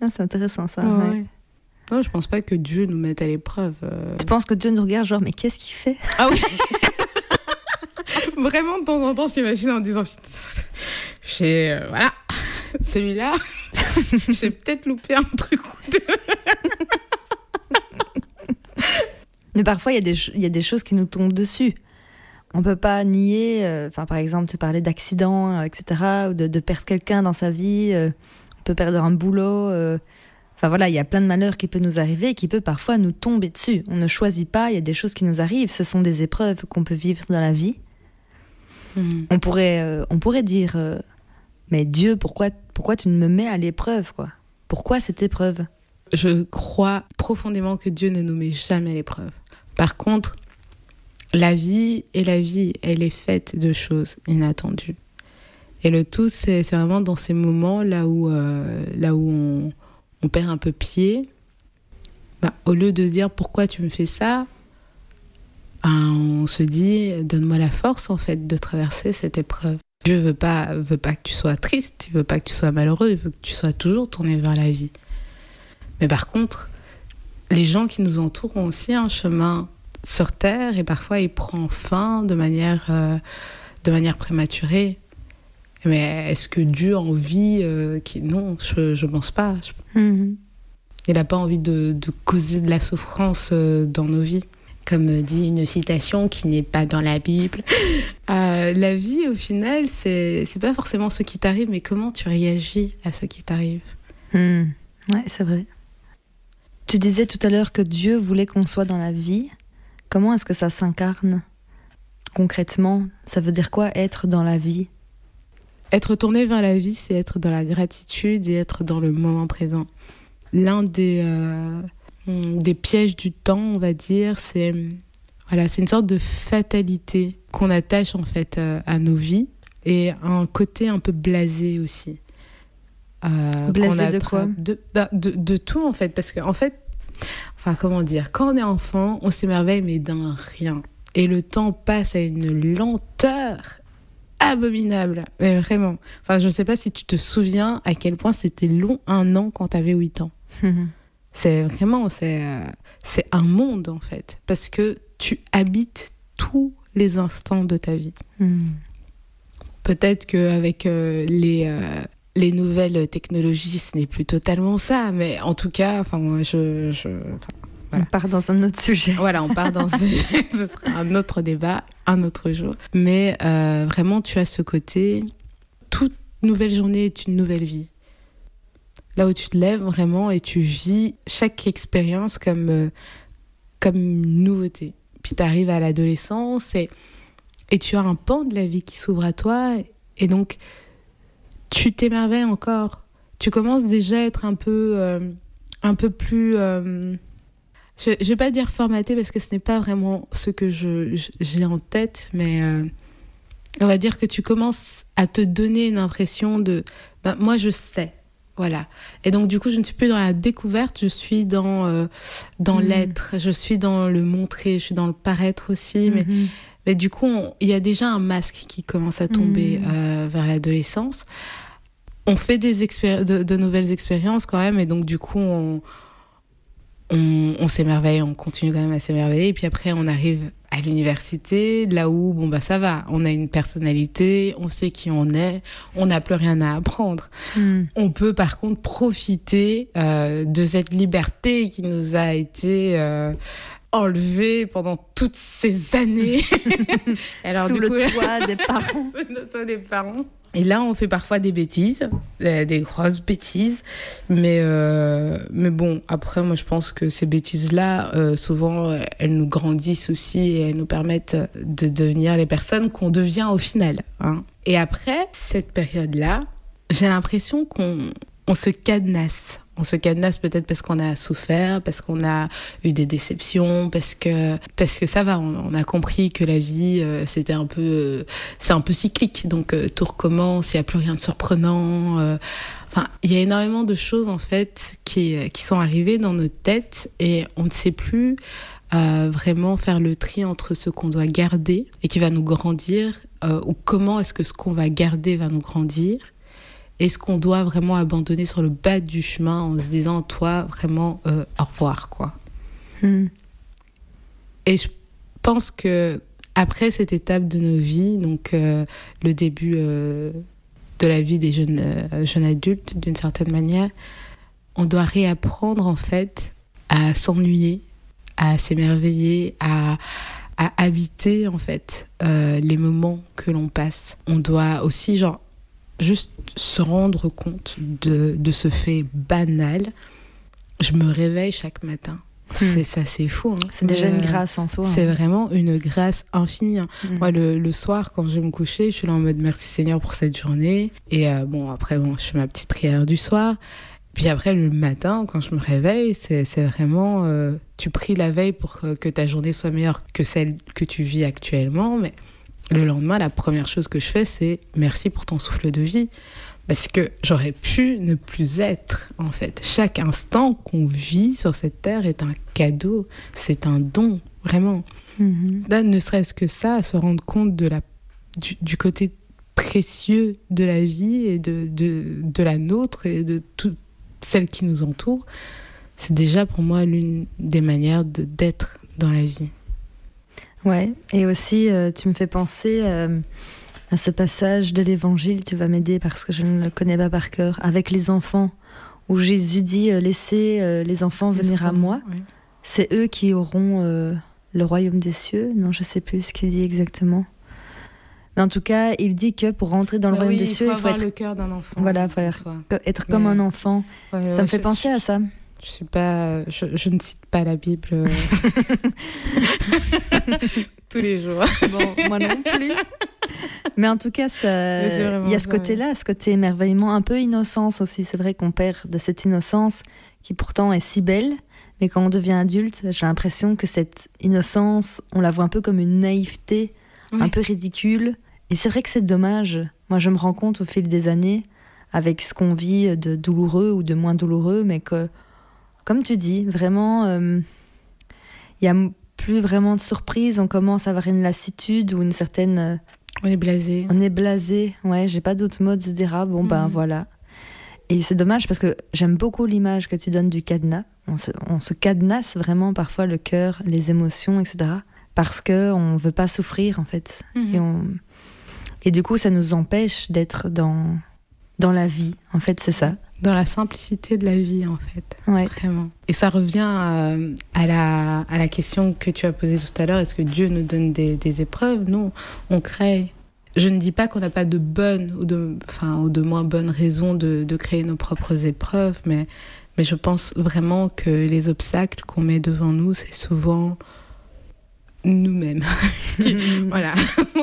Ah, c'est intéressant ça. Ouais. Ouais. Non, je pense pas que Dieu nous mette à l'épreuve. Tu penses que Dieu nous regarde genre, mais qu'est-ce qu'il fait? Ah oui. Vraiment, de temps en temps, je t'imagine en disant, voilà, celui-là, j'ai peut-être loupé un truc ou deux. Mais parfois, il y a des choses qui nous tombent dessus. On ne peut pas nier, par exemple, tu parlais d'accidents, etc., ou de perdre quelqu'un dans sa vie, on peut perdre un boulot. Enfin voilà, il y a plein de malheurs qui peuvent nous arriver et qui peuvent parfois nous tomber dessus. On ne choisit pas, il y a des choses qui nous arrivent, ce sont des épreuves qu'on peut vivre dans la vie. On pourrait dire, mais Dieu, pourquoi tu me mets à l'épreuve, quoi? Pourquoi cette épreuve? Je crois profondément que Dieu ne nous met jamais à l'épreuve. Par contre, la vie, elle est faite de choses inattendues. Et le tout, c'est vraiment dans ces moments là où on perd un peu pied. Au lieu de se dire pourquoi tu me fais ça, on se dit donne-moi la force en fait de traverser cette épreuve. Dieu veut pas que tu sois triste, il veut pas que tu sois malheureux, il veut que tu sois toujours tourné vers la vie. Mais par contre, les gens qui nous entourent ont aussi un chemin sur Terre et parfois il prend fin de manière prématurée. Mais est-ce que Dieu a envie Non, je pense pas. Il n'a pas envie de causer de la souffrance dans nos vies. Comme dit une citation qui n'est pas dans la Bible. La vie, au final, c'est pas forcément ce qui t'arrive, mais comment tu réagis à ce qui t'arrive. Ouais, c'est vrai. Tu disais tout à l'heure que Dieu voulait qu'on soit dans la vie. Comment est-ce que ça s'incarne concrètement? Ça veut dire quoi, être dans la vie? Être tourné vers la vie, c'est être dans la gratitude et être dans le moment présent. L'un des pièges du temps, on va dire, c'est une sorte de fatalité qu'on attache en fait à nos vies et un côté un peu blasé aussi. Blasé de quoi? De tout en fait, parce que en fait, comment dire, quand on est enfant, on s'émerveille mais d'un rien. Et le temps passe à une lenteur abominable, mais vraiment. Je sais pas si tu te souviens à quel point c'était long, 1 an quand t'avais 8 ans. C'est vraiment, c'est un monde en fait, parce que tu habites tous les instants de ta vie. Peut-être qu'avec les nouvelles technologies, ce n'est plus totalement ça, mais en tout cas, moi, voilà. On part dans un autre sujet. Voilà, on part dans ce sera un autre débat, un autre jour. Mais vraiment, tu as ce côté, toute nouvelle journée est une nouvelle vie. Là où tu te lèves vraiment et tu vis chaque expérience comme une nouveauté. Puis tu arrives à l'adolescence et tu as un pan de la vie qui s'ouvre à toi et donc tu t'émerveilles encore. Tu commences déjà à être un peu plus... je vais pas dire formaté parce que ce n'est pas vraiment ce que j'ai en tête, mais on va dire que tu commences à te donner une impression de moi je sais, voilà. Et donc du coup je ne suis plus dans la découverte, je suis dans l'être, je suis dans le montrer, je suis dans le paraître aussi, mais du coup il y a déjà un masque qui commence à tomber vers l'adolescence. On fait de nouvelles expériences quand même et donc du coup on s'émerveille, on continue quand même à s'émerveiller. Et puis après, on arrive à l'université, là où, ça va. On a une personnalité, on sait qui on est, on n'a plus rien à apprendre. On peut, par contre, profiter de cette liberté qui nous a été enlevée pendant toutes ces années. Alors, sous le toit des parents. Sous le toit des parents. Et là, on fait parfois des bêtises, des grosses bêtises. Mais bon, après, moi, je pense que ces bêtises-là, souvent, elles nous grandissent aussi et elles nous permettent de devenir les personnes qu'on devient au final. Et après, cette période-là, j'ai l'impression qu'on se cadenasse. On se cadenasse peut-être parce qu'on a souffert, parce qu'on a eu des déceptions, parce que ça va, on a compris que la vie, c'est un peu cyclique, donc tout recommence, il n'y a plus rien de surprenant. Il y a énormément de choses en fait qui sont arrivées dans notre tête et on ne sait plus vraiment faire le tri entre ce qu'on doit garder et qui va nous grandir, ou comment est-ce que ce qu'on va garder va nous grandir, est-ce qu'on doit vraiment abandonner sur le bas du chemin en se disant, toi, vraiment, au revoir, quoi. Et je pense que après cette étape de nos vies, donc le début de la vie des jeunes adultes, d'une certaine manière, on doit réapprendre, en fait, à s'ennuyer, à s'émerveiller, à habiter, en fait, les moments que l'on passe. On doit aussi, juste se rendre compte de ce fait banal. Je me réveille chaque matin. C'est fou. Hein. C'est déjà une grâce en soi. C'est vraiment une grâce infinie. Hein. Moi, le soir, quand je vais me coucher, je suis là en mode merci Seigneur pour cette journée. Et après, je fais ma petite prière du soir. Puis après, le matin, quand je me réveille, c'est vraiment... tu pries la veille pour que ta journée soit meilleure que celle que tu vis actuellement. Mais le lendemain, la première chose que je fais, c'est merci pour ton souffle de vie. Parce que j'aurais pu ne plus être, en fait. Chaque instant qu'on vit sur cette terre est un cadeau, c'est un don, vraiment. Là, ne serait-ce que ça, se rendre compte du côté précieux de la vie et de la nôtre et de toutes celles qui nous entourent, c'est déjà pour moi l'une des manières d'être dans la vie. Ouais, et aussi, tu me fais penser... à ce passage de l'Évangile, tu vas m'aider parce que je ne le connais pas par cœur, avec les enfants, où Jésus dit laissez les enfants venir à moi. Ouais. C'est eux qui auront le royaume des cieux. Non, je ne sais plus ce qu'il dit exactement. Mais en tout cas, il dit que pour rentrer dans le royaume des cieux, il faut être le cœur d'un enfant. Voilà, il faut être comme un enfant. Ça me fait penser à ça. Je sais pas, je ne cite pas la Bible tous les jours. Bon, moi non plus. Mais en tout cas, il y a ce côté-là, ce côté émerveillement, un peu innocence aussi. C'est vrai qu'on perd de cette innocence qui pourtant est si belle, mais quand on devient adulte, j'ai l'impression que cette innocence, on la voit un peu comme une naïveté, un peu ridicule. Et c'est vrai que c'est dommage. Moi, je me rends compte au fil des années, avec ce qu'on vit de douloureux ou de moins douloureux, mais que, comme tu dis, vraiment, il y a plus vraiment de surprise. On commence à avoir une lassitude ou une certaine... On est blasé. On est blasé, ouais, j'ai pas d'autre mot de se dire, ah bon, ben voilà. Et c'est dommage parce que j'aime beaucoup l'image que tu donnes du cadenas. On se cadenasse vraiment parfois le cœur, les émotions, etc. Parce qu'on veut pas souffrir, en fait. Et du coup, ça nous empêche d'être dans la vie, en fait, c'est ça. Dans la simplicité de la vie, en fait. Ouais. Vraiment. Et ça revient à la question que tu as posée tout à l'heure. Est-ce que Dieu nous donne des épreuves ? Non, on crée. Je ne dis pas qu'on n'a pas de bonnes ou de moins bonnes raisons de créer nos propres épreuves, mais je pense vraiment que les obstacles qu'on met devant nous, c'est souvent nous-mêmes. Voilà.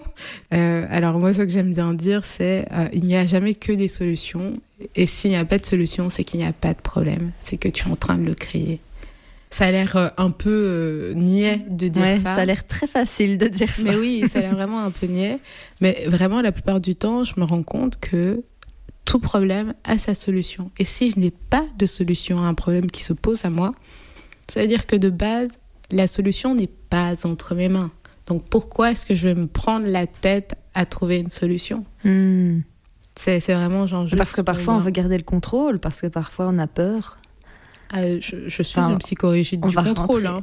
Alors moi, ce que j'aime bien dire, c'est il n'y a jamais que des solutions. Et s'il n'y a pas de solution, c'est qu'il n'y a pas de problème. C'est que tu es en train de le créer. Ça a l'air un peu niais de dire ça. Ça a l'air très facile de dire ça. Mais oui, ça a l'air vraiment un peu niais. Mais vraiment, la plupart du temps, je me rends compte que tout problème a sa solution. Et si je n'ai pas de solution à un problème qui se pose à moi, ça veut dire que de base, la solution n'est pas entre mes mains. Donc pourquoi est-ce que je vais me prendre la tête à trouver une solution ? C'est vraiment juste... Parce que parfois on veut garder le contrôle, parce que parfois on a peur. Je suis une psychorigide du contrôle. Hein.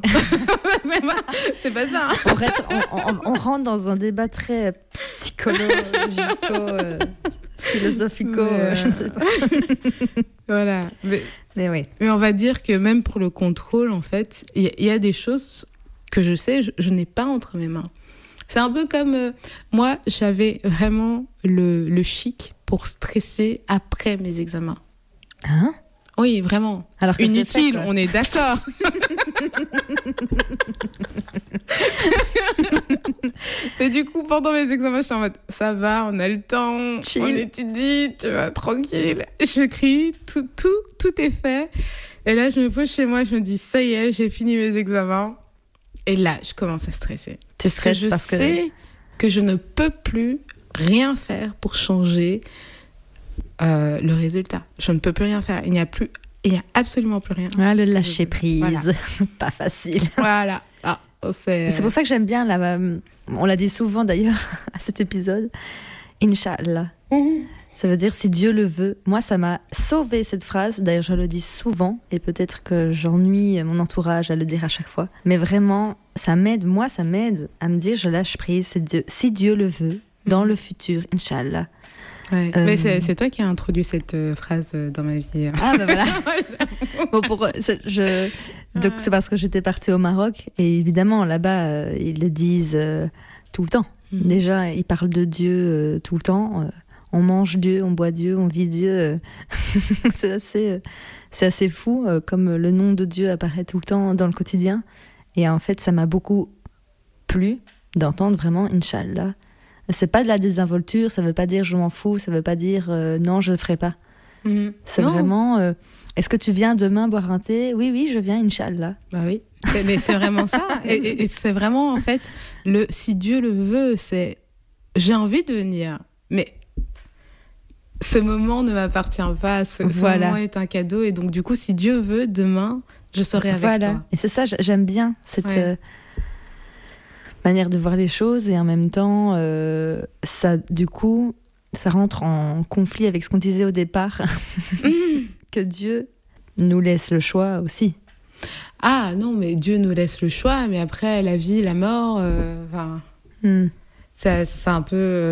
C'est pas ça. On rentre dans un débat très psychologico, philosophico, je ne sais pas. Voilà. Mais oui. Mais on va dire que même pour le contrôle, en fait, il y a des choses que je sais, je n'ai pas entre mes mains. C'est un peu comme... moi, j'avais vraiment le chic pour stresser après mes examens. Hein ? Oui, vraiment. Alors que inutile, c'est fait, on est d'accord. Et du coup, pendant mes examens, je suis en mode, ça va, on a le temps, chill. On étudie, tu vas tranquille. J'écris, tout est fait. Et là, je me pose chez moi, je me dis, ça y est, j'ai fini mes examens. Et là, je commence à stresser. Tu stresses parce que... Je sais que je ne peux plus rien faire pour changer le résultat. Je ne peux plus rien faire. Il n'y a absolument plus rien. Ah, le lâcher prise. Voilà. Pas facile. Voilà. C'est pour ça que j'aime bien, on l'a dit souvent d'ailleurs à cet épisode, Inch'Allah. Ça veut dire si Dieu le veut. Moi, ça m'a sauvé cette phrase. D'ailleurs, je le dis souvent et peut-être que j'ennuie mon entourage à le dire à chaque fois. Mais vraiment, ça m'aide. Moi, ça m'aide à me dire je lâche prise. C'est Dieu. Si Dieu le veut, dans le futur, Inch'Allah. Ouais. Mais c'est toi qui as introduit cette phrase dans ma vie. Ah, ben voilà. Bon, donc, c'est parce que j'étais partie au Maroc. Et évidemment, là-bas, ils le disent tout le temps. Déjà, ils parlent de Dieu tout le temps. On mange Dieu, on boit Dieu, on vit Dieu. C'est assez fou, comme le nom de Dieu apparaît tout le temps dans le quotidien. Et en fait, ça m'a beaucoup plu d'entendre vraiment Inch'Allah. C'est pas de la désinvolture, ça veut pas dire je m'en fous, ça veut pas dire non, je le ferai pas. C'est non. Vraiment est-ce que tu viens demain boire un thé? Oui, je viens, Inch'Allah. Bah oui, mais c'est vraiment ça. Et c'est vraiment, en fait, si Dieu le veut, c'est j'ai envie de venir, mais ce moment ne m'appartient pas, ce moment est un cadeau, et donc du coup, si Dieu veut, demain, je serai avec toi. Et c'est ça, j'aime bien cette manière de voir les choses, et en même temps, ça, du coup, ça rentre en conflit avec ce qu'on disait au départ, que Dieu nous laisse le choix aussi. Ah non, mais Dieu nous laisse le choix, mais après, la vie, la mort, c'est un peu...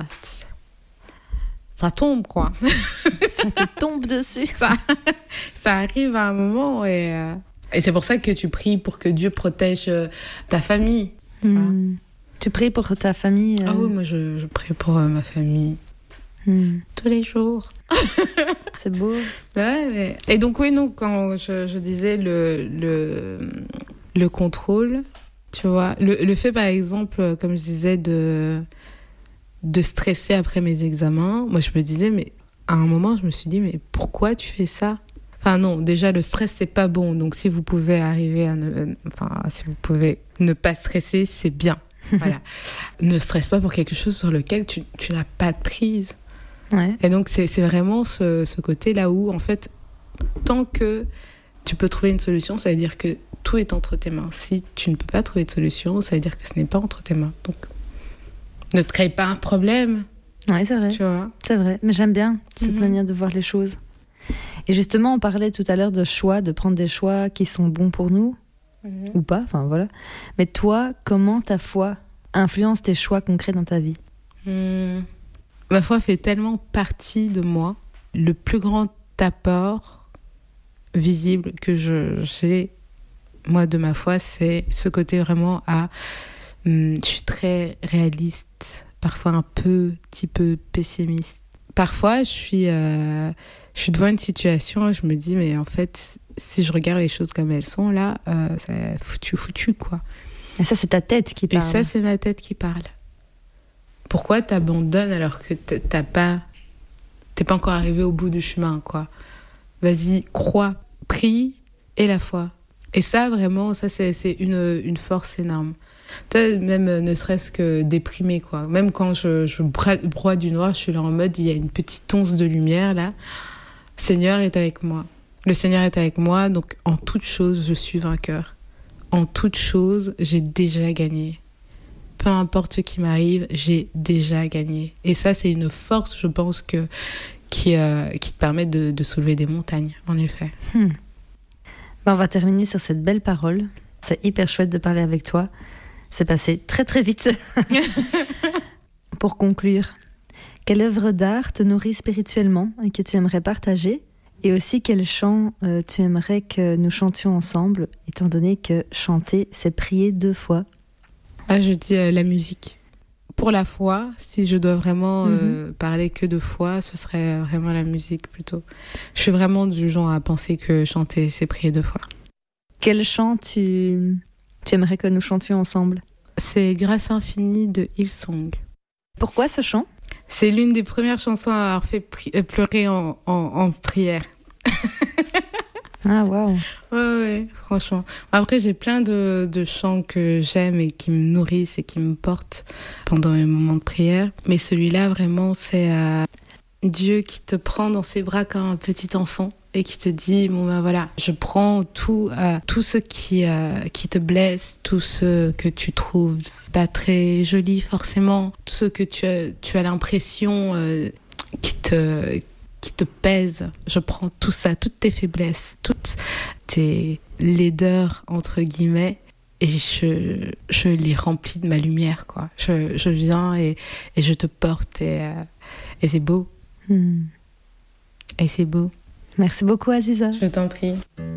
Ça tombe, quoi. Ça te tombe dessus. Ça arrive à un moment, et c'est pour ça que tu pries pour que Dieu protège ta famille. Tu pries pour ta famille Ah oui, moi je prie pour ma famille tous les jours. C'est beau. Ouais. Et donc oui, non, quand je disais le contrôle, tu vois, le fait par exemple, comme je disais, de stresser après mes examens, moi je me disais, mais à un moment je me suis dit, mais pourquoi tu fais ça? Enfin non, déjà le stress c'est pas bon, donc si vous pouvez arriver si vous pouvez ne pas stresser, c'est bien. Voilà. Ne stresse pas pour quelque chose sur lequel tu n'as pas de prise. Ouais. Et donc c'est vraiment ce côté là où en fait, tant que tu peux trouver une solution, ça veut dire que tout est entre tes mains. Si tu ne peux pas trouver de solution, ça veut dire que ce n'est pas entre tes mains. Donc ne te crée pas un problème. Oui, c'est vrai. Tu vois. C'est vrai. Mais j'aime bien cette manière de voir les choses. Et justement, on parlait tout à l'heure de choix, de prendre des choix qui sont bons pour nous, ou pas, enfin voilà. Mais toi, comment ta foi influence tes choix concrets dans ta vie? Ma foi fait tellement partie de moi. Le plus grand apport visible que j'ai, moi, de ma foi, c'est ce côté vraiment je suis très réaliste, parfois un petit peu pessimiste. Parfois, je suis devant une situation et je me dis, mais en fait, si je regarde les choses comme elles sont, là, c'est foutu, quoi. Et ça, c'est ta tête qui parle. Et ça, c'est ma tête qui parle. Pourquoi t'abandonnes alors que t'es pas encore arrivé au bout du chemin, quoi? Vas-y, crois, prie et la foi. Et ça, vraiment, ça, c'est une force énorme. Toi, même ne serait-ce que déprimé, quoi. Même quand je broie du noir, je suis là en mode, il y a une petite once de lumière, là. Le Seigneur est avec moi. Le Seigneur est avec moi, donc en toute chose, je suis vainqueur. En toute chose, j'ai déjà gagné. Peu importe ce qui m'arrive, j'ai déjà gagné. Et ça, c'est une force, je pense, qui te permet de soulever des montagnes, en effet. Ben, on va terminer sur cette belle parole. C'est hyper chouette de parler avec toi. C'est passé très très vite. Pour conclure, quelle œuvre d'art te nourrit spirituellement et que tu aimerais partager? Et aussi, quel chant tu aimerais que nous chantions ensemble, étant donné que chanter, c'est prier 2 fois? Ah, je dis la musique. Pour la foi, si je dois vraiment parler que de foi, ce serait vraiment la musique plutôt. Je suis vraiment du genre à penser que chanter, c'est prier 2 fois. Quel chant tu aimerais que nous chantions ensemble? C'est Grâce infinie de Hillsong. Pourquoi ce chant? C'est l'une des premières chansons à avoir fait pleurer en prière. Ah, waouh. Ouais, franchement. Après, j'ai plein de chants que j'aime et qui me nourrissent et qui me portent pendant mes moments de prière. Mais celui-là, vraiment, c'est Dieu qui te prend dans ses bras comme un petit enfant et qui te dit, bon ben voilà, je prends tout ce qui te blesse, tout ce que tu trouves pas très joli forcément, tout ce que tu as l'impression qui te pèsent. Je prends tout ça, toutes tes faiblesses, toutes tes laideurs, entre guillemets, et je les remplis de ma lumière, quoi. Je viens et je te porte, et c'est beau. Et c'est beau. Merci beaucoup, Aziza. Je t'en prie.